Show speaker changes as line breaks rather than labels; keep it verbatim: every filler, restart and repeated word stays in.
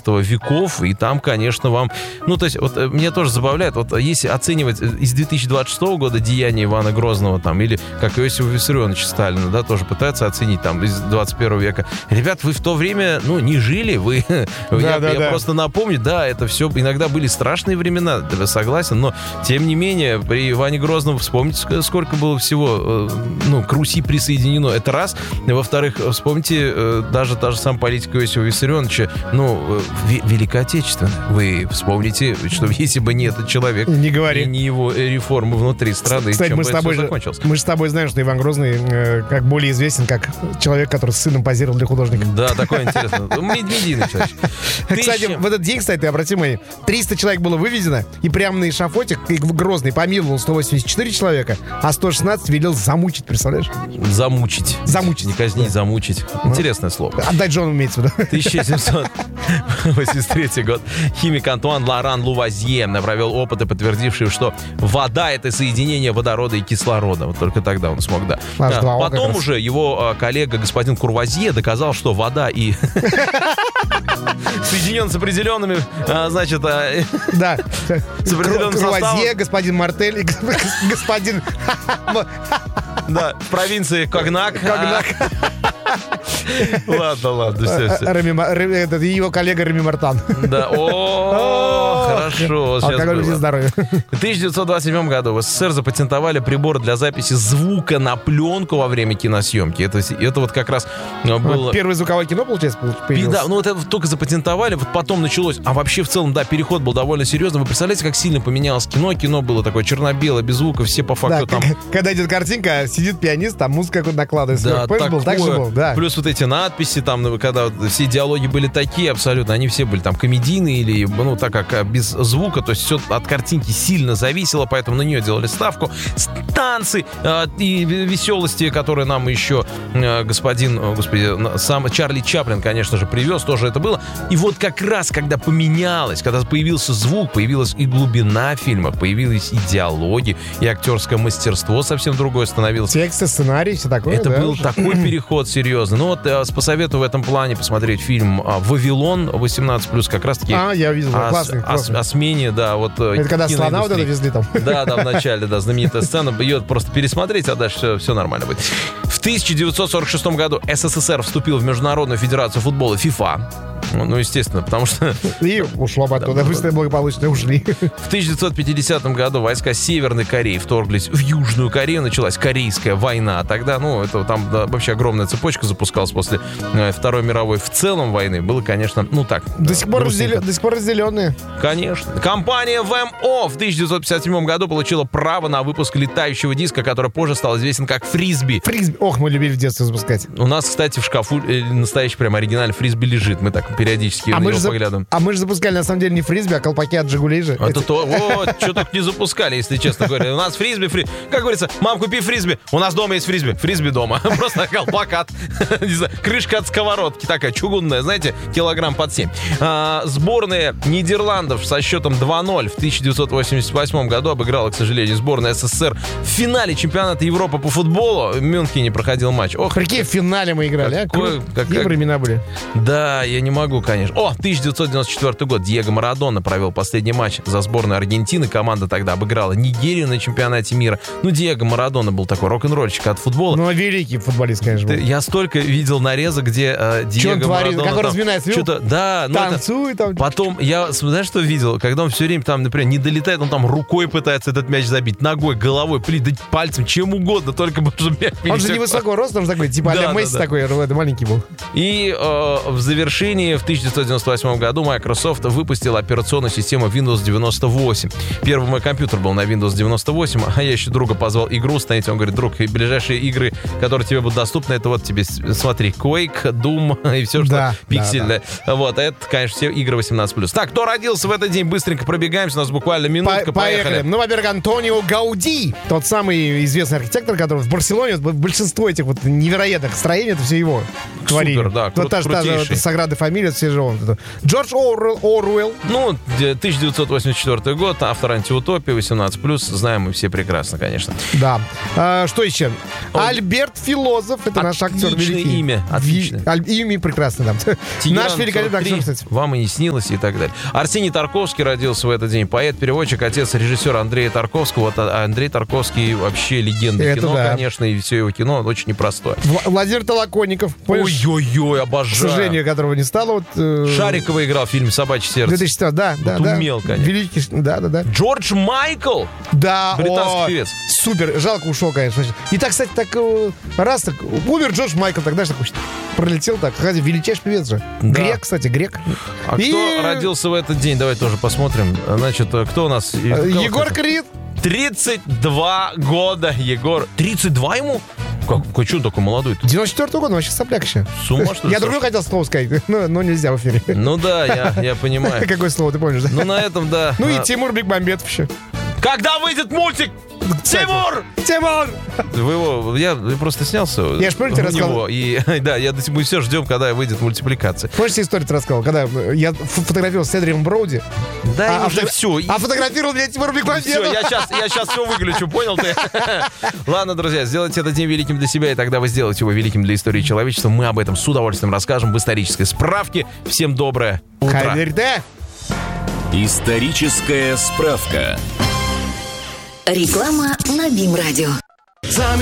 семнадцатого веков, и там, конечно, вам... Ну, то есть, вот меня тоже забавляет, вот если оценивать из две тысячи двадцать шестого года деяния Ивана Грозного, там, или как Иосифа Виссарионовича Сталина, да, тоже пытаются оценить, там, из двадцать первого века. Ребят, вы в то время, ну, не жили, вы... Да, я да, я да. просто напомню, да, это все... Иногда были страшные времена, да, согласен, но, тем не менее, при Иване Грозном, вспомните, сколько было всего, ну, к Руси присоединено. Это раз. Во-вторых, вспомните, даже та же самая политика Иосифа Виссарионовича, ну, Великая Отечественная. Вы вспомните, что если бы не этот человек,
не говори.
И не его реформы внутри страны,
кстати,
чем
мы
бы
с тобой
это
же,
закончилось.
Мы же с тобой знаем, что Иван Грозный э, как более известен, как человек, который с сыном позировал для художника.
Да, такое интересно. Медийный человек.
Кстати, в этот день, кстати, ты обрати внимание, триста человек было выведено, и прямо на эшафоте Грозный помиловал сто восемьдесят четыре человека, а сто шестнадцать велел замучить, представляешь?
Замучить.
Замучить.
Не казнить, замучить. Интересное слово.
Отдать Джону имеется в виду.
тысяча семьсот восемьдесят третий год. Химик Антуан Лоран Лувазье провел опыты, подтвердившие, что вода — это соединение водорода и кислорода. Вот только тогда он смог, да.
Аж
да. Потом уже его коллега господин Курвазье доказал, что вода и... соединен с определенными, значит...
Да.
С определенным составом.
Курвазье, господин Мартель и господин...
Да, в провинции Когнак.
Когнак.
Ладно, ладно, все, все.
Реми, это его коллега Реми Мартан.
Да, о, хорошо.
Алкоголь для здоровья.
В тысяча девятьсот двадцать седьмом году в СССР запатентовали прибор для записи звука на пленку во время киносъемки. Это, это вот как раз было...
Первое звуковое кино, получается, появилось?
Да, ну это только запатентовали, вот потом началось. А вообще в целом, да, переход был довольно серьезный. Вы представляете, как сильно поменялось кино? Кино было такое черно-белое, без звука, все по факту
да,
там...
Когда идет картинка, сидит пианист, там музыка какую-то накладывается.
Да,
такое, был, так же был, да.
Плюс вот эти надписи, там, когда все диалоги были такие абсолютно, они все были там комедийные или, ну, так как без звука, то есть все от картинки сильно зависело, поэтому на нее делали ставку. Танцы э, и веселости, которые нам еще э, господин, э, господи, сам Чарли Чаплин, конечно же, привез, тоже это было. И вот как раз, когда поменялось, когда появился звук, появилась и глубина фильма, появились и диалоги, и актерское мастерство совсем другое становилось.
Тексты, сценарий, все такое,
Это
да,
был
уже?
такой переход серьезный. Ну вот э, посоветую в этом плане посмотреть фильм «Вавилон» восемнадцать плюс, как раз-таки.
А, я видел,
о,
классный,
о,
классный.
О смене, да, вот.
Это когда слона вот это везли там.
Да, да, в начале, да, знаменитая сцена. Ее просто пересмотреть, а дальше все, все нормально будет. В тысяча девятьсот сорок шестом году СССР вступил в Международную федерацию футбола ФИФА. Ну, естественно, потому что...
И ушло бы оттуда, быстро и благополучно ушли.
В тысяча девятьсот пятидесятом году войска Северной Кореи вторглись в Южную Корею, началась Корейская война. Тогда, ну, это там да, вообще огромная цепочка запускалась после э, Второй мировой в целом войны. Было, конечно, ну так.
До сих пор, раздел... До сих пор разделенные.
Конечно. Компания ВМО в тысяча девятьсот пятьдесят седьмом году получила право на выпуск летающего диска, который позже стал известен как фрисби.
Фрисби. Ох, мы любили в детстве запускать.
У нас, кстати, в шкафу э, настоящий прям оригинальный фрисби лежит. Мы так периодически а на него
за...
поглядываем.
А мы же запускали, на самом деле, не фрисби, а колпаки от «Жигулей» же.
Это то, вот, что только не запускали, если честно говоря. У нас фрисби, фри... Как говорится, мам, купи фрисби. У нас дома есть фрисби. Фрисби дома. Просто колпак от, не знаю, крышка от сковородки. Такая чугунная, знаете, килограмм под семь. А, сборная Нидерландов со счетом два ноль в тысяча девятьсот восемьдесят восьмом году обыграла, к сожалению, сборная СССР в финале чемпионата Европы по футболу. В Мюнхене проходил матч. Ох,
прикинь, в финале мы играли,
какой,
а?
Как,
Какие времена были?
Да, я не могу, конечно. О, тысяча девятьсот девяносто четвёртый год. Диего Марадона провел последний матч за сборную Аргентины. Команда тогда обыграла Нигерию на чемпионате мира. Ну, Диего Марадона был такой рок-н-ролльщик от футбола.
Ну, великий футболист, конечно, был.
Я столько видел нарезок, где э, Диего Марадона...
Как он разминается,
что-то, да, ну,
танцует там.
Потом, я, знаешь, что видел? Когда он все время там, например, не долетает, он там рукой пытается этот мяч забить, ногой, головой, плит, пальцем, чем угодно, только бы чтобы мяч...
Он же невысокого роста, он такой, типа а-ля Месси такой, маленький был.
И э, в завершении в тысяча девятьсот девяносто восьмом году Microsoft выпустила операционную систему Windows девяносто восемь. Первый мой компьютер был на Windows девяносто восемь, а я еще друга позвал игру ставить. Он говорит: друг, и ближайшие игры, которые тебе будут доступны, это вот тебе, смотри, Quake, Doom и все, что
да,
пиксельное.
Да, да.
Вот, это, конечно, все игры восемнадцать плюс. Так, кто родился в этот день? Быстренько пробегаемся, у нас буквально минутка,
По- поехали.
поехали.
Ну, во-первых, Антонио Гауди, тот самый известный архитектор, который в Барселоне, большинство этих вот невероятных строений, это все его творение.
Супер, да,
вот та же та же Саграда Фамилия, фамилия все же он. Джордж Оруэлл. Оруэлл.
Ну, тысяча девятьсот восемьдесят четвёртый год, автор «Антиутопии», восемнадцать плюс, знаем мы все прекрасно, конечно.
Да. А, что еще? Он... Альберт Филозов, это наш актер великий.
Имя, отлично.
Ви... Имя прекрасно, да. Наш великолепный актер, кстати.
Вам и не снилось, и так далее. Арсений Тарковский родился в этот день. Поэт, переводчик, отец режиссера Андрея Тарковского. Вот Андрей Тарковский вообще легенда это кино, да. Конечно, и все его кино очень непростое.
Владимир Толоконников.
Ой-ой-ой, обожаю.
К сожалению, которого не стало. Вот, э...
Шарикова играл в фильме «Собачье сердце».
две тысячи четвёртый, да, да,
вот
да.
Умел, конечно.
Великий, да, да, да.
Джордж Майкл.
Да,
британский
о,
певец.
Супер, жалко ушел, конечно. И так, кстати, так раз так умер Джордж Майкл, тогда же пролетел так. Кстати, величайший певец же. Да. Грек, кстати, грек.
А и... кто родился в этот день? Давай тоже посмотрим. Значит, кто у нас?
Егор Крид.
тридцать два года, Егор. тридцать два ему? Как, как что он такой молодой?
девяносто четвёртого года, вообще сопляк еще.
С ума, что ли?
Я другое хотел слово сказать, но, но нельзя в эфире.
Ну да, я, я понимаю.
Какое слово, ты помнишь, да?
Ну на этом, да.
Ну и Тимур Бекмамбетов еще.
Когда выйдет мультик? Тимур!
Тимур!
Вы его, я просто снялся.
Я ж помню, тебе рассказал.
И, да, я, мы все ждем, когда выйдет мультипликация.
Помнишь, историю ты рассказал, когда я фотографировал с Эдрианом Броуди?
Да,
а,
уже
а,
все.
А фотографировал меня Тимур Бекмамбетов.
Все, я сейчас, я сейчас все выключу, понял ты? Ладно, друзья, сделайте этот день великим для себя, и тогда вы сделаете его великим для истории человечества. Мы об этом с удовольствием расскажем в исторической справке. Всем доброе утро.
Каверде.
Историческая справка.
Реклама на БИМ-радио.